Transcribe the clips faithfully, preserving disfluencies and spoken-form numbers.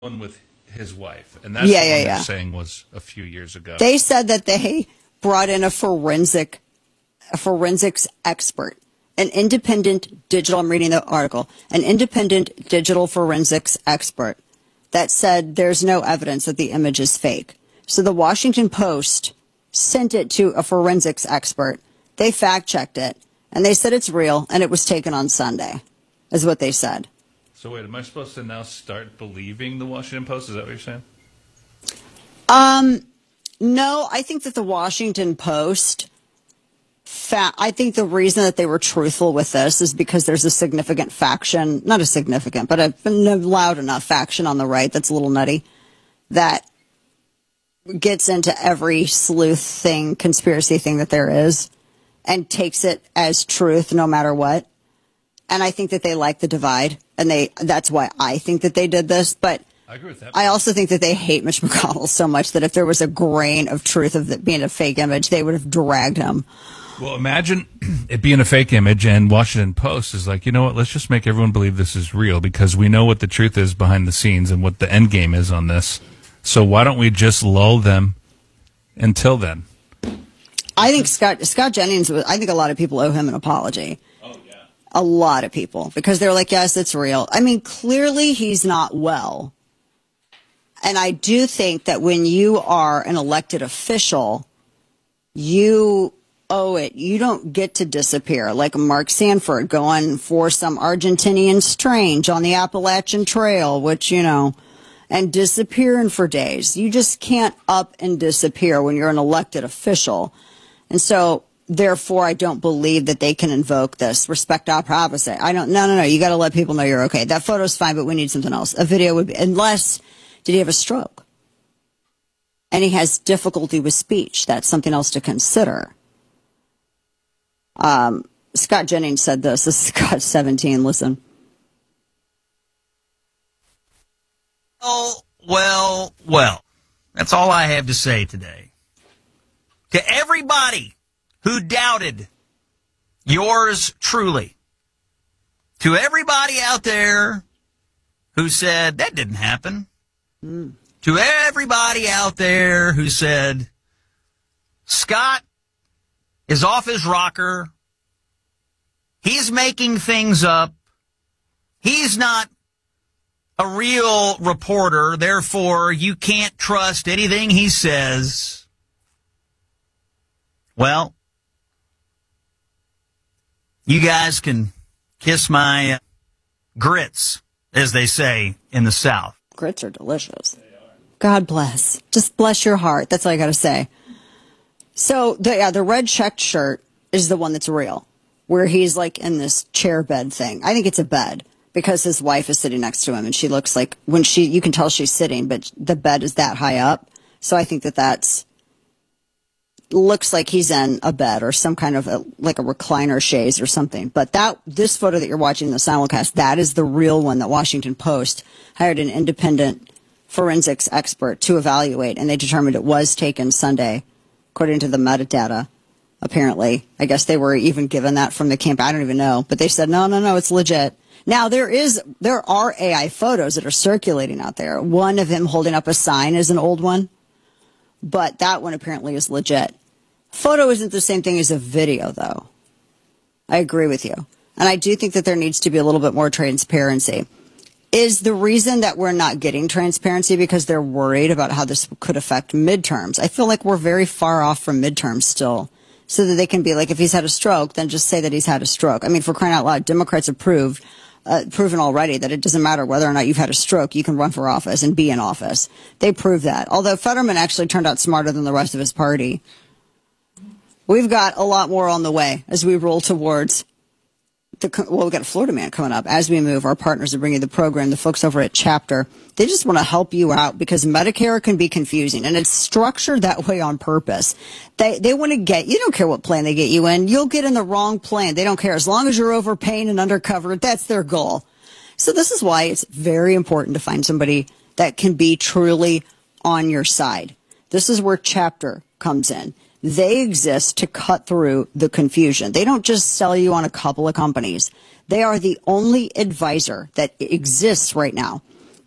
one with his wife, and that's Yeah, the yeah, one yeah. they're saying was a few years ago. They said that they brought in a forensic, a forensics expert, an independent digital, I'm reading the article, an independent digital forensics expert that said there's no evidence that the image is fake. So the Washington Post sent it to a forensics expert. They fact checked it and they said it's real and it was taken on Sunday, is what they said. So wait, am I supposed to now start believing the Washington Post? Is that what you're saying? Um, no, I think that the Washington Post, fa- I think the reason that they were truthful with this is because there's a significant faction, not a significant, but a, a loud enough faction on the right that's a little nutty that gets into every sleuth thing, conspiracy thing that there is and takes it as truth no matter what. And I think that they like the divide, and they that's why I think that they did this. But I agree with that. I also think that they hate Mitch McConnell so much that if there was a grain of truth of it being a fake image, they would have dragged him. Well, imagine it being a fake image, and Washington Post is like, you know what, let's just make everyone believe this is real because we know what the truth is behind the scenes and what the end game is on this. So why don't we just lull them until then? I think Scott Scott Jennings, I think a lot of people owe him an apology. Oh, yeah. A lot of people, because they're like, yes, it's real. I mean, clearly he's not well. And I do think that when you are an elected official, you owe it. You don't get to disappear like Mark Sanford going for some Argentinian strange on the Appalachian Trail, which, you know, and disappearing for days. You just can't up and disappear when you're an elected official. And so, therefore, I don't believe that they can invoke this respect op opposite. I don't, no, no, no. You got to let people know you're okay. That photo's fine, but we need something else. A video would be, unless, did he have a stroke? And he has difficulty with speech. That's something else to consider. Um, Scott Jennings said this. This is Scott seventeen. Listen. Oh, well, well. That's all I have to say today. To everybody who doubted yours truly, to everybody out there who said that didn't happen, mm. to everybody out there who said Scott is off his rocker, he's making things up, he's not a real reporter, therefore you can't trust anything he says. Well, you guys can kiss my uh, grits, as they say in the South. Grits are delicious. God bless. Just bless your heart. That's all I got to say. So, the, yeah, the red checked shirt is the one that's real, where he's like in this chair bed thing. I think it's a bed because his wife is sitting next to him, and she looks like when she, you can tell she's sitting, but the bed is that high up. So I think that that's, looks like he's in a bed or some kind of a, like a recliner chaise or something. But that, this photo that you're watching in the simulcast, that is the real one that Washington Post hired an independent forensics expert to evaluate, and they determined it was taken Sunday, according to the metadata. Apparently, I guess they were even given that from the camp. I don't even know, but they said no, no, no, it's legit. Now there is, there are A I photos that are circulating out there. One of him holding up a sign is an old one, but that one apparently is legit. Photo isn't the same thing as a video, though. I agree with you. And I do think that there needs to be a little bit more transparency. Is the reason that we're not getting transparency because they're worried about how this could affect midterms? I feel like we're very far off from midterms still, so that they can be like, if he's had a stroke, then just say that he's had a stroke. I mean, for crying out loud, Democrats have proved, uh, proven already that it doesn't matter whether or not you've had a stroke, you can run for office and be in office. They proved that. Although Fetterman actually turned out smarter than the rest of his party. We've got a lot more on the way as we roll towards the, well, we've got a Florida Man coming up. As we move, our partners are bringing the program, the folks over at Chapter. They just want to help you out because Medicare can be confusing, and it's structured that way on purpose. They they want to get, you don't care what plan they get you in. You'll get in the wrong plan. They don't care. As long as you're overpaying and undercovered, that's their goal. So this is why it's very important to find somebody that can be truly on your side. This is where Chapter comes in. They exist to cut through the confusion. They don't just sell you on a couple of companies. They are the only advisor that exists right now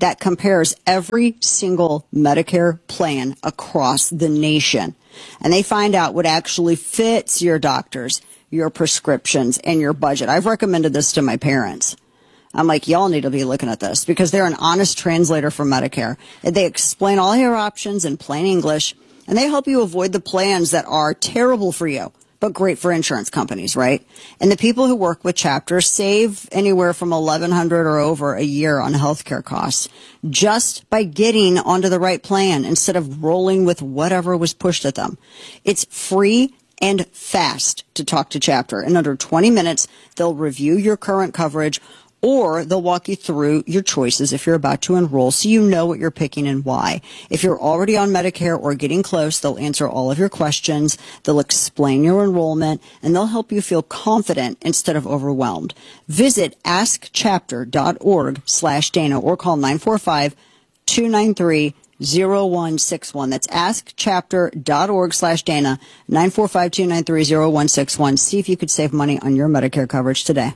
that compares every single Medicare plan across the nation. And they find out what actually fits your doctors, your prescriptions, and your budget. I've recommended this to my parents. I'm like, y'all need to be looking at this because they're an honest translator for Medicare. They explain all your options in plain English, and they help you avoid the plans that are terrible for you, but great for insurance companies, right? And the people who work with Chapters save anywhere from eleven hundred dollars or over a year on healthcare costs just by getting onto the right plan instead of rolling with whatever was pushed at them. It's free and fast to talk to Chapter. In under twenty minutes, they'll review your current coverage, or they'll walk you through your choices if you're about to enroll so you know what you're picking and why. If you're already on Medicare or getting close, they'll answer all of your questions, they'll explain your enrollment, and they'll help you feel confident instead of overwhelmed. Visit askchapter.org slash Dana or call nine four five, two nine three, zero one six one. That's askchapter.org slash Dana, nine four five, two nine three, zero one six one. See if you could save money on your Medicare coverage today.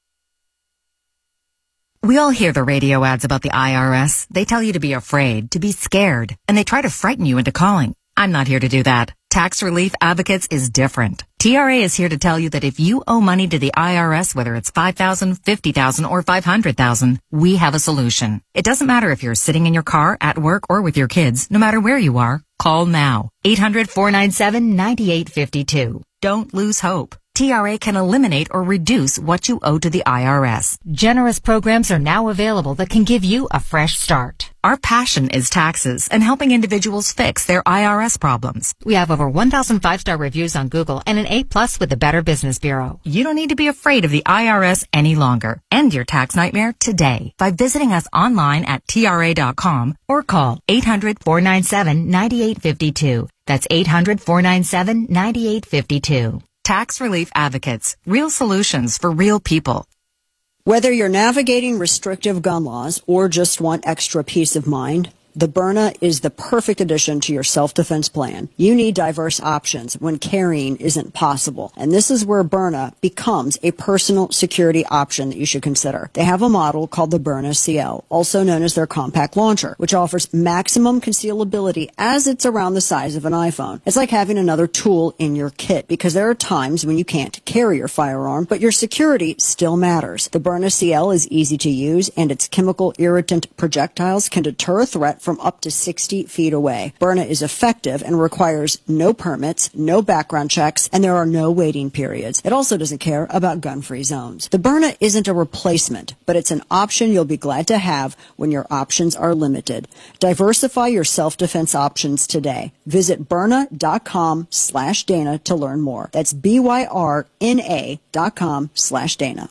We all hear the radio ads about the I R S. They tell you to be afraid, to be scared, and they try to frighten you into calling. I'm not here to do that. Tax Relief Advocates is different. T R A is here to tell you that if you owe money to the I R S, whether it's five thousand dollars, fifty thousand dollars, or five hundred thousand dollars, we have a solution. It doesn't matter if you're sitting in your car, at work, or with your kids. No matter where you are, call now. eight hundred, four nine seven, nine eight five two. Don't lose hope. T R A can eliminate or reduce what you owe to the I R S. Generous programs are now available that can give you a fresh start. Our passion is taxes and helping individuals fix their I R S problems. We have over one thousand five-star reviews on Google and an A plus with the Better Business Bureau. You don't need to be afraid of the I R S any longer. End your tax nightmare today by visiting us online at T R A dot com or call eight hundred, four nine seven, nine eight five two. That's eight hundred, four nine seven, nine eight five two. Tax Relief Advocates. Real solutions for real people. Whether you're navigating restrictive gun laws or just want extra peace of mind, the Byrna is the perfect addition to your self-defense plan. You need diverse options when carrying isn't possible. And this is where Byrna becomes a personal security option that you should consider. They have a model called the Byrna C L, also known as their compact launcher, which offers maximum concealability as it's around the size of an iPhone. It's like having another tool in your kit because there are times when you can't carry your firearm, but your security still matters. The Byrna C L is easy to use, and its chemical irritant projectiles can deter a threat from up to sixty feet away. Byrna is effective and requires no permits, no background checks, and there are no waiting periods. It also doesn't care about gun-free zones. The Byrna isn't a replacement, but it's an option you'll be glad to have when your options are limited. Diversify your self-defense options today. Visit Byrna.com slash Dana to learn more. That's B-Y-R-N-A dot com slash Dana.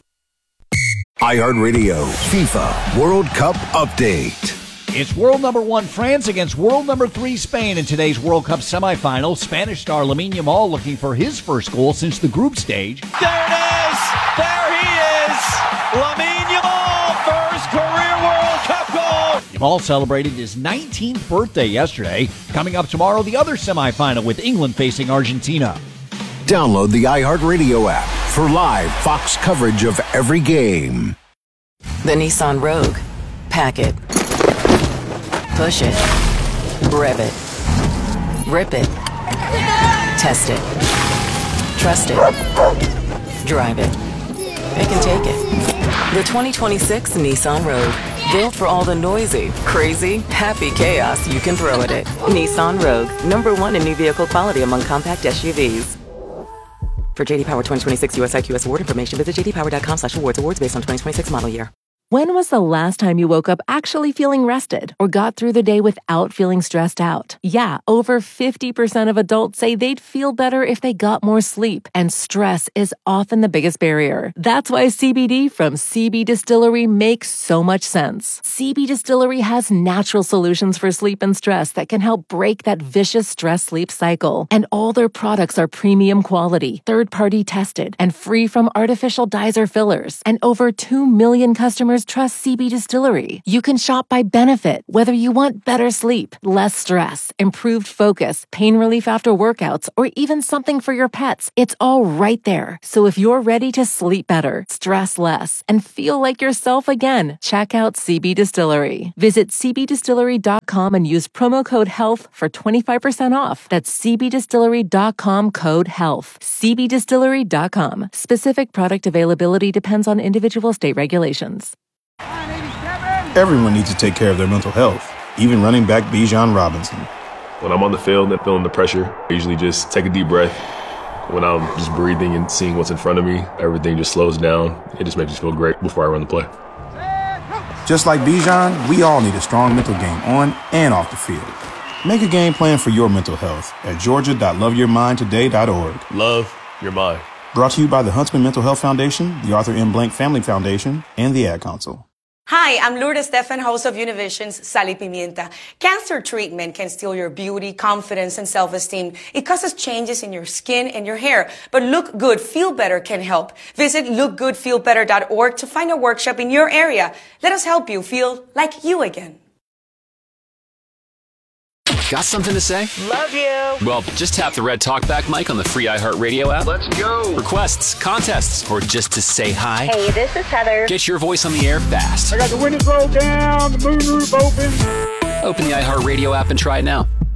iHeartRadio FIFA World Cup Update. It's world number one France against world number three Spain in today's World Cup semifinal. Spanish star Lamine Yamal looking for his first goal since the group stage. There it is! There he is! Lamine Yamal, first career World Cup goal! Yamal celebrated his nineteenth birthday yesterday. Coming up tomorrow, the other semifinal with England facing Argentina. Download the iHeartRadio app for live Fox coverage of every game. The Nissan Rogue. Pack it. Push it. Rev it. Rip it. Test it. Trust it. Drive it. It can take it. The twenty twenty-six Nissan Rogue. Built for all the noisy, crazy, happy chaos you can throw at it. Nissan Rogue. Number one in new vehicle quality among compact S U Vs. For J D Power twenty twenty-six U S I Q S award information, visit j d power dot com slash awards. Awards based on twenty twenty-six model year. When was the last time you woke up actually feeling rested or got through the day without feeling stressed out? Yeah, over fifty percent of adults say they'd feel better if they got more sleep, and stress is often the biggest barrier. That's why C B D from C B Distillery makes so much sense. C B Distillery has natural solutions for sleep and stress that can help break that vicious stress-sleep cycle. And all their products are premium quality, third-party tested, and free from artificial dyes or fillers. And over two million customers customers trust C B Distillery. You can shop by benefit, whether you want better sleep, less stress, improved focus, pain relief after workouts, or even something for your pets. It's all right there. So if you're ready to sleep better, stress less, and feel like yourself again, check out C B Distillery. Visit c b distillery dot com and use promo code HEALTH for twenty-five percent off. That's c b distillery dot com code HEALTH. c b distillery dot com. Specific product availability depends on individual state regulations. Everyone needs to take care of their mental health, even running back Bijan Robinson. When I'm on the field and feeling the pressure, I usually just take a deep breath. When I'm just breathing and seeing what's in front of me, everything just slows down. It just makes me feel great before I run the play. Just like Bijan, we all need a strong mental game on and off the field. Make a game plan for your mental health at georgia dot love your mind today dot org. Love your mind. Brought to you by the Huntsman Mental Health Foundation, the Arthur M. Blank Family Foundation, and the Ad Council. Hi, I'm Lourdes Stefan, host of Univision's Sal y Pimienta. Cancer treatment can steal your beauty, confidence, and self-esteem. It causes changes in your skin and your hair. But Look Good, Feel Better can help. Visit look good feel better dot org to find a workshop in your area. Let us help you feel like you again. Got something to say? Love you. Well, just tap the red talkback mic on the free iHeartRadio app. Let's go. Requests, contests, or just to say hi. Hey, this is Heather. Get your voice on the air fast. I got the windows rolled down, the moonroof open. Open the iHeartRadio app and try it now.